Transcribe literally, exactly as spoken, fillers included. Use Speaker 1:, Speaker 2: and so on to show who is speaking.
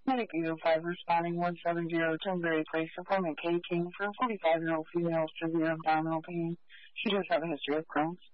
Speaker 1: Medic eight oh five responding one seven zero Tilbury Place. Appointment Katie King for a forty-five-year-old female with severe abdominal pain. She does have a history of Crohn's.